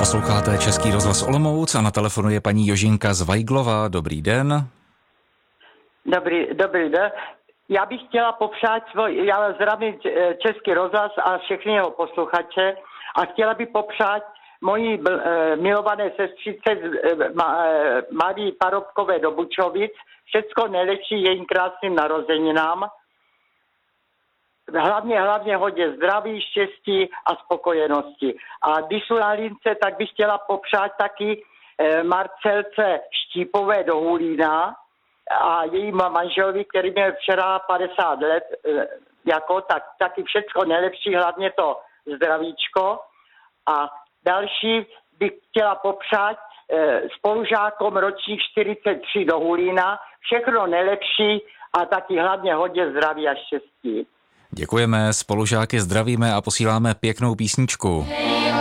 Posloucháte Český rozhlas Olomouc a na telefonu je paní Jožinka z Vajglova. Dobrý den. Dobrý den. Já bych chtěla popřát já zdravím Český rozhlas a všechny jeho posluchače a chtěla bych popřát mojí milované sestřice Marii Parobkové do Bučovic všecko nejlepší jejím krásným narozeninám. Hlavně hodně zdraví, štěstí a spokojenosti. A když jsou na lince, tak bych chtěla popřát taky Marcelce Štípové do Hulína a jejím manželovi, který měl včera 50 let, tak taky všecko nejlepší, hlavně to zdravíčko. A další bych chtěla popřát spolužákom ročník 43 do Hulína všechno nejlepší a taky hlavně hodně zdraví a štěstí. Děkujeme, spolužáky zdravíme a posíláme pěknou písničku.